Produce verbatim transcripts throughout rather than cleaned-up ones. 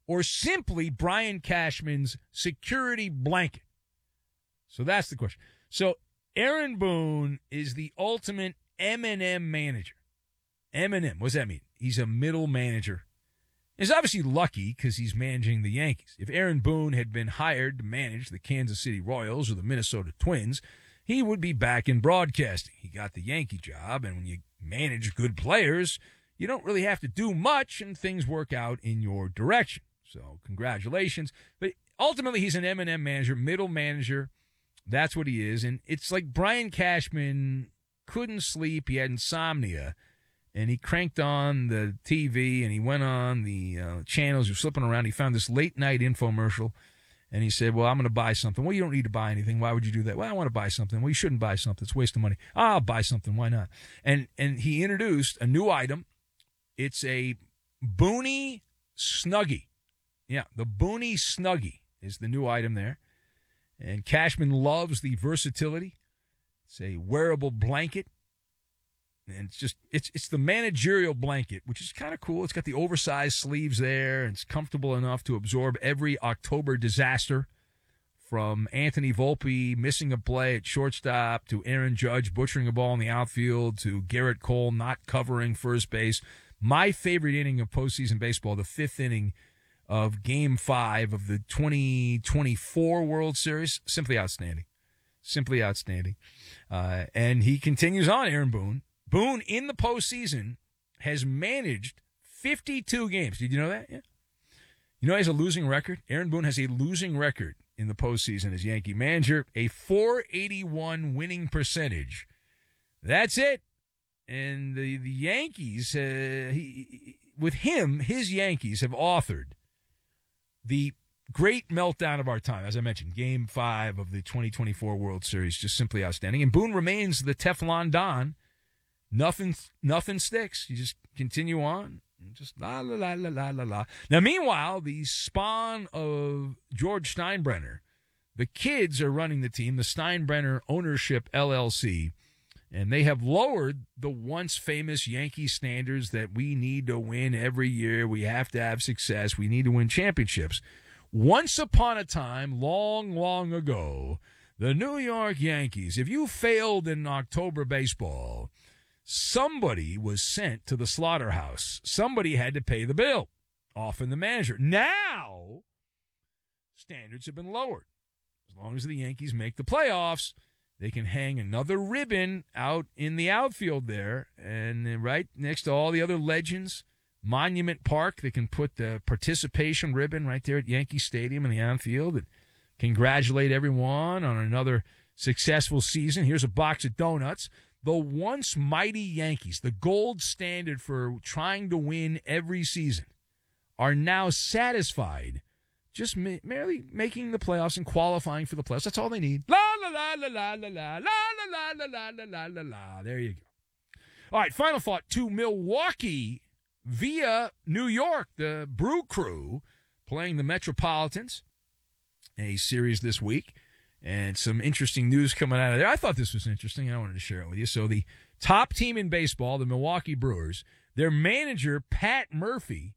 or simply Brian Cashman's security blanket? So that's the question. So Aaron Boone is the ultimate M and M manager. M and M, what does that mean? He's a middle manager. He's obviously lucky because he's managing the Yankees. If Aaron Boone had been hired to manage the Kansas City Royals or the Minnesota Twins, he would be back in broadcasting. He got the Yankee job, and when you manage good players, you don't really have to do much, and things work out in your direction. So congratulations. But ultimately, he's an M and M manager, middle manager. That's what he is. And it's like Brian Cashman couldn't sleep. He had insomnia. And he cranked on the T V, and he went on the uh, channels. He was flipping around. He found this late-night infomercial, and he said, well, I'm going to buy something. Well, you don't need to buy anything. Why would you do that? Well, I want to buy something. Well, you shouldn't buy something. It's a waste of money. I'll buy something. Why not? And and he introduced a new item. It's a Boonie Snuggie. Yeah, the Boonie Snuggie is the new item there. And Cashman loves the versatility. It's a wearable blanket. And it's just, it's it's the managerial blanket, which is kind of cool. It's got the oversized sleeves there, and it's comfortable enough to absorb every October disaster, from Anthony Volpe missing a play at shortstop, to Aaron Judge butchering a ball in the outfield, to Garrett Cole not covering first base. My favorite inning of postseason baseball, the fifth inning of Game five of the twenty twenty-four World Series, simply outstanding. Simply outstanding. Uh, and he continues on, Aaron Boone. Boone, in the postseason, has managed fifty-two games. Did you know that? Yeah. You know he has a losing record? Aaron Boone has a losing record in the postseason as Yankee manager, a four eighty-one winning percentage. That's it. And the, the Yankees, uh, he, with him, his Yankees have authored the great meltdown of our time. As I mentioned, Game five of the twenty twenty-four World Series, just simply outstanding. And Boone remains the Teflon Don. Nothing, nothing sticks. You just continue on. Just la, la, la, la, la, la, la. Now, meanwhile, the spawn of George Steinbrenner, the kids are running the team, the Steinbrenner Ownership L L C, and they have lowered the once famous Yankee standards that we need to win every year. We have to have success. We need to win championships. Once upon a time, long, long ago, the New York Yankees, if you failed in October baseball, somebody was sent to the slaughterhouse. Somebody had to pay the bill, often the manager. Now, standards have been lowered. As long as the Yankees make the playoffs, they can hang another ribbon out in the outfield there, and right next to all the other legends, Monument Park, they can put the participation ribbon right there at Yankee Stadium in the outfield and congratulate everyone on another successful season. Here's a box of donuts. The once mighty Yankees, the gold standard for trying to win every season, are now satisfied just ma- merely making the playoffs and qualifying for the playoffs. That's all they need. La, la, la, la, la, la, la, la, la, la, la, la, la, la. There you go. All right, final thought to Milwaukee via New York. The Brew Crew playing the Metropolitans, a series this week. And some interesting news coming out of there. I thought this was interesting, and I wanted to share it with you. So the top team in baseball, the Milwaukee Brewers, their manager, Pat Murphy,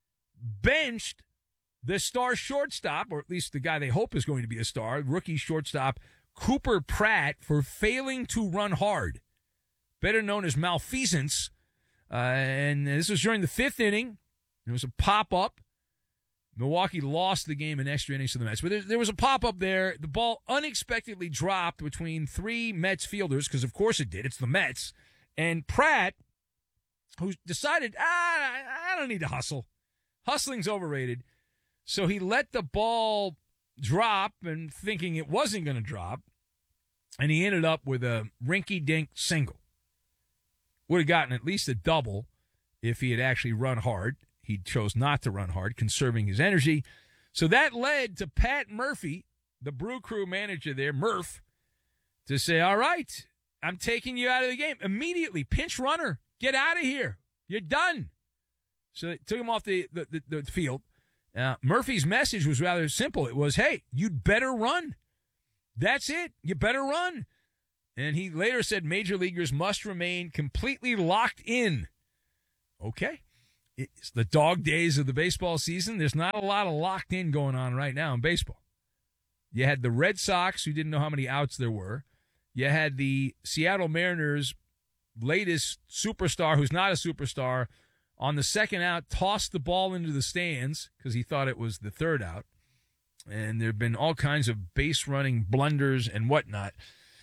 benched the star shortstop, or at least the guy they hope is going to be a star, rookie shortstop Cooper Pratt, for failing to run hard, better known as malfeasance. Uh, and this was during the fifth inning. There was a pop-up. Milwaukee lost the game in extra innings to the Mets. But there, there was a pop-up there. The ball unexpectedly dropped between three Mets fielders, because of course it did. It's the Mets. And Pratt, who decided, ah, I don't need to hustle. Hustling's overrated. So he let the ball drop, and thinking it wasn't going to drop, and he ended up with a rinky-dink single. Would have gotten at least a double if he had actually run hard. He chose not to run hard, conserving his energy. So that led to Pat Murphy, the Brew Crew manager there, Murph, to say, all right, I'm taking you out of the game. Immediately, pinch runner, get out of here. You're done. So they took him off the, the, the, the field. Uh, Murphy's message was rather simple. It was, hey, you'd better run. That's it. You better run. And he later said major leaguers must remain completely locked in. Okay. it's the dog days of the baseball season. There's not a lot of locked in going on right now in baseball. You had the Red Sox, who didn't know how many outs there were. You had the Seattle Mariners' latest superstar, who's not a superstar, on the second out, tossed the ball into the stands because he thought it was the third out. And there have been all kinds of base-running blunders and whatnot.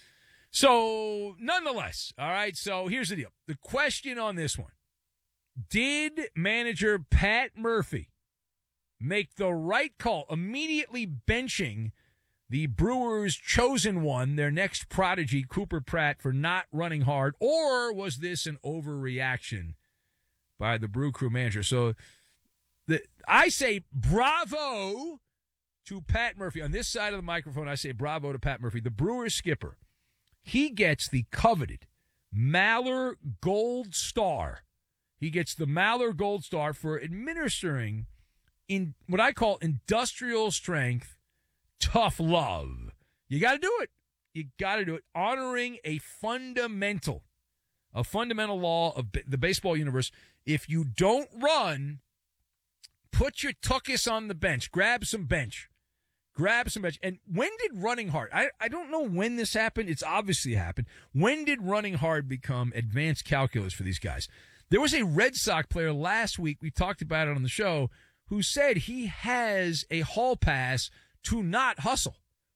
So, nonetheless, all right, so here's the deal. The question on this one, did manager Pat Murphy make the right call immediately benching the Brewers' chosen one, their next prodigy, Cooper Pratt, for not running hard, or was this an overreaction by the Brew Crew manager? So the, I say bravo to Pat Murphy. On this side of the microphone, I say bravo to Pat Murphy, the Brewers skipper. He gets the coveted Maller Gold Star. He gets the Maller Gold Star for administering in what I call industrial strength tough love. You got to do it. You got to do it. Honoring a fundamental, a fundamental law of the baseball universe. If you don't run, put your tuchus on the bench. Grab some bench. Grab some bench. And when did running hard? I, I don't know when this happened. It's obviously happened. When did running hard become advanced calculus for these guys? There was a Red Sox player last week, we talked about it on the show, who said he has a hall pass to not hustle.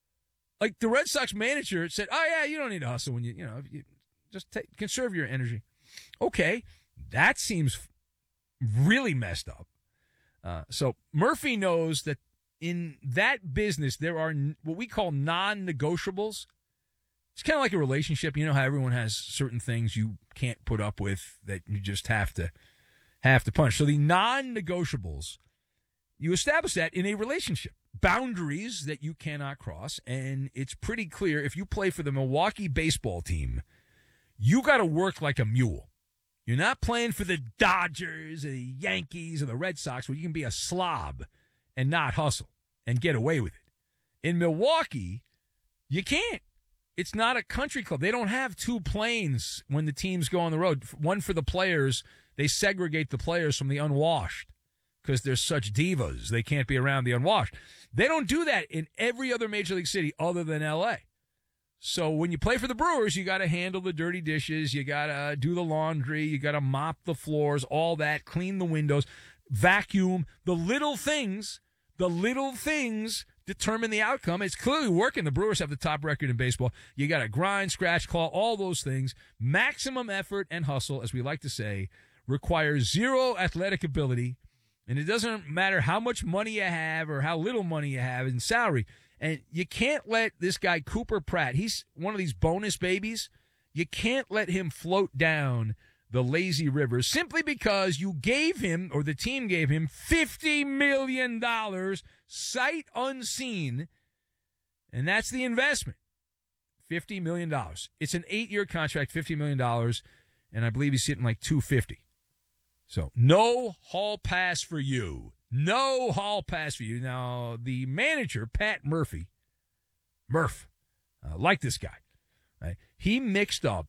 Like the Red Sox manager said, oh, yeah, you don't need to hustle when you, you know, you just take, conserve your energy. Okay, that seems really messed up. Uh, so Murphy knows that in that business, there are what we call non-negotiables. It's kind of like a relationship. You know how everyone has certain things you can't put up with that you just have to have to punch. So the non-negotiables, you establish that in a relationship. Boundaries that you cannot cross, and it's pretty clear if you play for the Milwaukee baseball team, you got to work like a mule. You're not playing for the Dodgers or the Yankees or the Red Sox where you can be a slob and not hustle and get away with it. In Milwaukee, you can't. It's not a country club. They don't have two planes when the teams go on the road. One for the players. They segregate the players from the unwashed because they're such divas. They can't be around the unwashed. They don't do that in every other major league city other than L A. So when you play for the Brewers, you got to handle the dirty dishes. You got to do the laundry. You got to mop the floors, all that, clean the windows, vacuum. The little things, the little things determine the outcome. It's clearly working. The Brewers have the top record in baseball. You got to grind, scratch, claw, all those things. Maximum effort and hustle, as we like to say, requires zero athletic ability. And it doesn't matter how much money you have or how little money you have in salary. And you can't let this guy, Cooper Pratt, he's one of these bonus babies. You can't let him float down the lazy river simply because you gave him, or the team gave him, fifty million dollars sight unseen. And that's the investment, fifty million dollars. It's an eight-year contract, fifty million dollars, and I believe he's hitting like two hundred fifty. So no hall pass for you. No hall pass for you. Now, the manager, Pat Murphy, Murph, uh, like this guy, right? He mixed up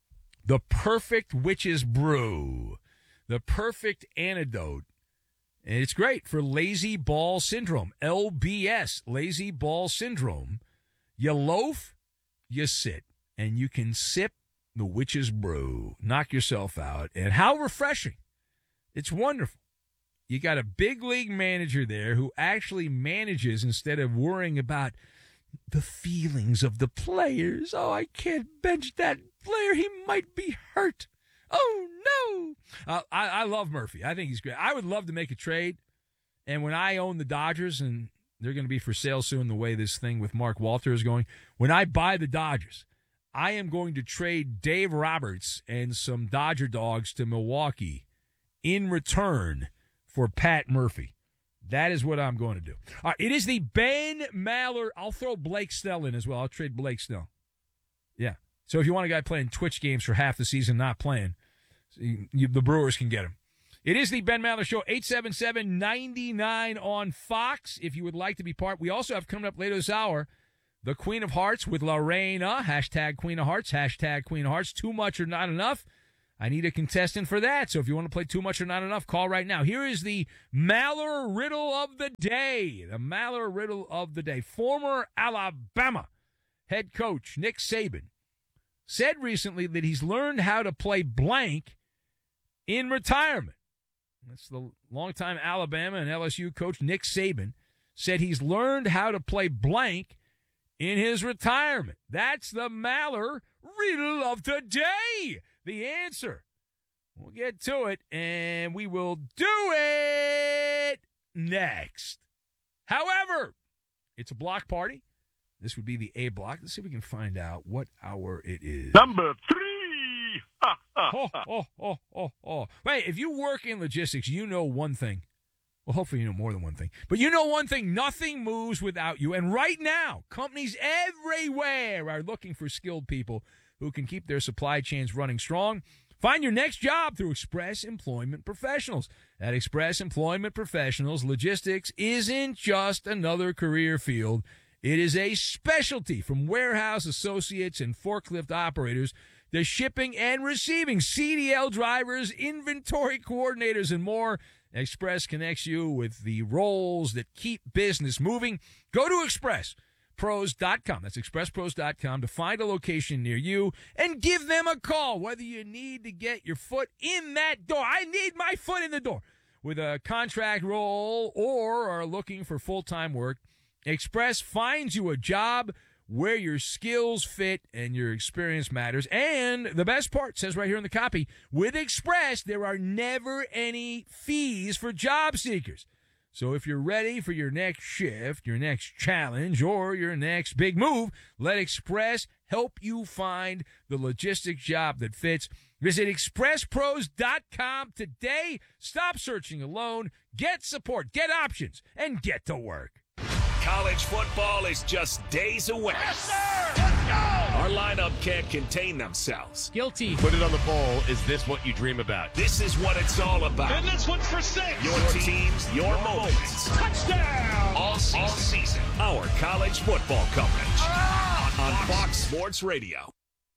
the perfect witch's brew, the perfect antidote, and it's great for lazy ball syndrome, L B S, lazy ball syndrome. You loaf, you sit, and you can sip the witch's brew, knock yourself out, and how refreshing. It's wonderful. You got a big league manager there who actually manages instead of worrying about the feelings of the players. Oh, I can't bench that player. He might be hurt. Oh, no. Uh, I, I love Murphy. I think he's great. I would love to make a trade. And when I own the Dodgers, and they're going to be for sale soon the way this thing with Mark Walter is going, when I buy the Dodgers, I am going to trade Dave Roberts and some Dodger dogs to Milwaukee in return for Pat Murphy. That is what I'm going to do. All right, it is the Ben Maller. I'll throw Blake Snell in as well. I'll trade Blake Snell. Yeah. So if you want a guy playing Twitch games for half the season not playing, you, you, the Brewers can get him. It is the Ben Maller Show, eight seven seven, nine nine on Fox, if you would like to be part. We also have coming up later this hour, the Queen of Hearts with Lorena. Hashtag Queen of Hearts. Hashtag Queen of Hearts. Too much or not enough. I need a contestant for that. So if you want to play Too Much or Not Enough, call right now. Here is the Maller Riddle of the Day. The Maller Riddle of the Day. Former Alabama head coach Nick Saban said recently that he's learned how to play blank in retirement. That's the longtime Alabama and L S U coach Nick Saban said he's learned how to play blank in his retirement. That's the Maller Riddle of the Day. The answer. We'll get to it, and we will do it next. However, it's a block party. This would be the A block. Let's see if we can find out what hour it is. Number three. oh, oh, oh, oh, oh. Wait, if you work in logistics, you know one thing. Well, hopefully you know more than one thing. But you know one thing, nothing moves without you. And right now, companies everywhere are looking for skilled people who can keep their supply chains running strong. Find your next job through Express Employment Professionals. At Express Employment Professionals, logistics isn't just another career field. It is a specialty, from warehouse associates and forklift operators to shipping and receiving, C D L drivers, inventory coordinators, and more. Express connects you with the roles that keep business moving. Go to express pros dot com. That's express pros dot com to find a location near you and give them a call, whether you need to get your foot in that door. I need my foot in the door with a contract role or are looking for full-time work. Express finds you a job where your skills fit and your experience matters. And the best part, says right here in the copy, with Express, there are never any fees for job seekers. So if you're ready for your next shift, your next challenge, or your next big move, let Express help you find the logistics job that fits. Visit express pros dot com today. Stop searching alone. Get support, get options, and get to work. College football is just days away. Yes, sir! Let's go! Our lineup can't contain themselves. Guilty. Put it on the bowl. Is this what you dream about? This is what it's all about. And this one's for six. Your teams, your moments. Touchdown! All season. All season. Our college football coverage Ah! on Fox Sports Radio.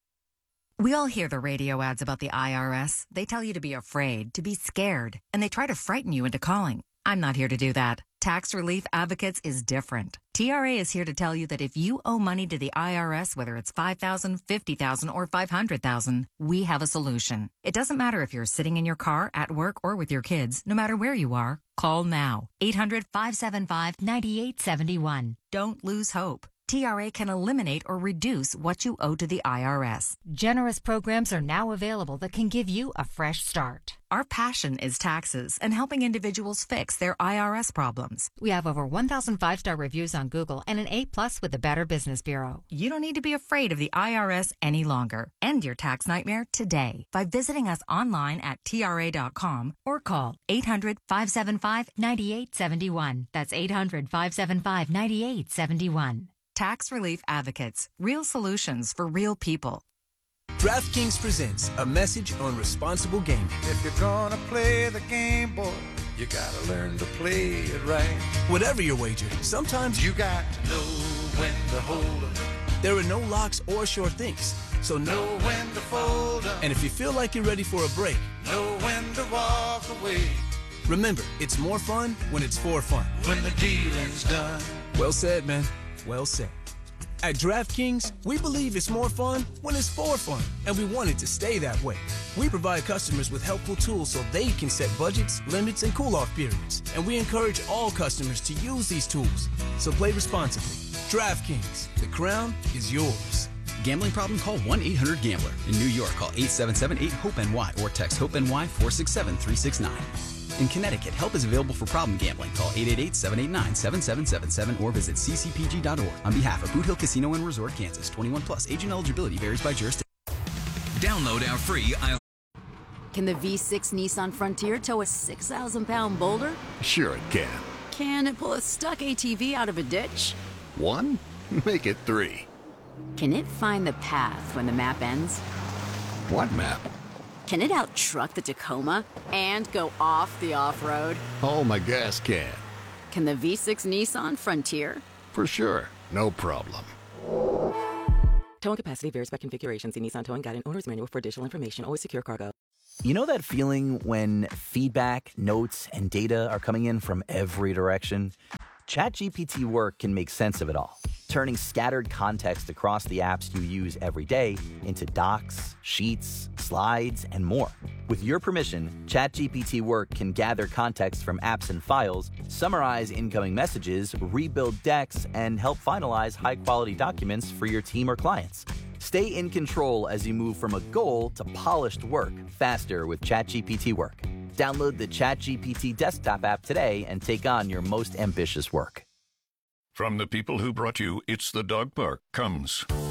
We all hear the radio ads about the I R S. They tell you to be afraid, to be scared, and they try to frighten you into calling. I'm not here to do that. Tax Relief Advocates is different. T R A is here to tell you that if you owe money to the I R S, whether it's five thousand dollars, fifty thousand dollars, or five hundred thousand dollars, we have a solution. It doesn't matter if you're sitting in your car, at work, or with your kids. No matter where you are, call now. eight hundred, five seven five, nine eight seven one. Don't lose hope. T R A can eliminate or reduce what you owe to the I R S. Generous programs are now available that can give you a fresh start. Our passion is taxes and helping individuals fix their I R S problems. We have over one thousand five-star reviews on Google and an A plus with the Better Business Bureau. You don't need to be afraid of the I R S any longer. End your tax nightmare today by visiting us online at T R A dot com or call eight hundred, five seven five, nine eight seven one. That's eight hundred, five seven five, nine eight seven one. Tax Relief Advocates. Real solutions for real people. DraftKings presents a message on responsible gaming. If you're gonna play the game, boy, you gotta learn to play it right. Whatever your wager, sometimes You got to know when to hold 'em, there are no locks or sure things. So know know when to fold 'em, And if you feel like you're ready for a break, know when to walk away. remember, it's more fun when it's for fun. When the dealing's done. Well said, man. Well said. At DraftKings, we believe it's more fun when it's for fun, and we want it to stay that way. We provide customers with helpful tools so they can set budgets, limits, and cool-off periods, and we encourage all customers to use these tools. So play responsibly. DraftKings, the crown is yours. Gambling problem? Call one eight hundred gambler. In New York, call eight seven seven, eight, hope N Y or text HOPE-NY four six seven, three six nine. In Connecticut, help is available for problem gambling. Call eight eight eight, seven eight nine, seven seven seven seven or visit c c p g dot org. On behalf of Boot Hill Casino and Resort, Kansas, twenty-one plus. Agent eligibility varies by jurisdiction. Download our free I- Can the V six Nissan Frontier tow a six thousand pound boulder? Sure it can. Can it pull a stuck A T V out of a ditch? One? Make it three. Can it find the path when the map ends? What map? Can it out-truck the Tacoma and go off the off-road? Oh, my gas can. Can the V six Nissan Frontier? For sure. No problem. Towing capacity varies by configuration. See Nissan Towing Guide and Owner's Manual for additional information. Always secure cargo. You know that feeling when feedback, notes, and data are coming in from every direction? ChatGPT Work can make sense of it all, turning scattered context across the apps you use every day into docs, sheets, slides, and more. With your permission, ChatGPT Work can gather context from apps and files, summarize incoming messages, rebuild decks, and help finalize high-quality documents for your team or clients. Stay in control as you move from a goal to polished work faster with ChatGPT Work. Download the ChatGPT desktop app today and take on your most ambitious work. From the people who brought you It's the Dog Park comes